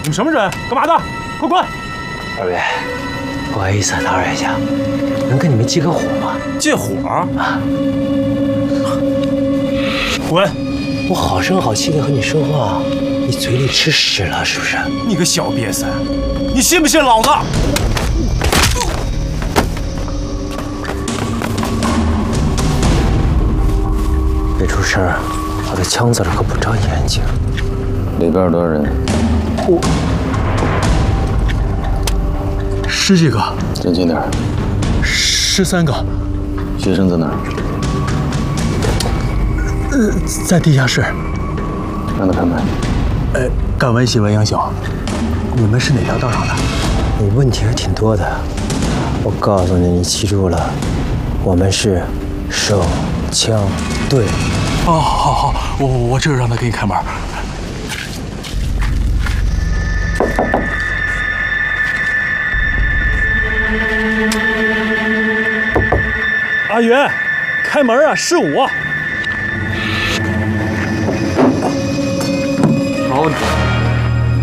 你们什么人？干嘛的？快滚！ 二位，不好意思打扰一下，能跟你们借个火吗？ 借火啊！滚！ 我好声好气的和你说话，你嘴里吃屎了是不是？ 你个小瘪三，你信不信老子？ 别出声，我的枪子儿可不长眼睛。 里边有多少人 10几个， 正经点。 13个， 学生在哪儿？ 在地下室。 让他开门。 敢问几位英雄，你们是哪条道上的？ 你问题还挺多的，我告诉你，你记住了，我们是手枪队。 哦，好，我这就让他给你开门。阿云，开门啊！是我。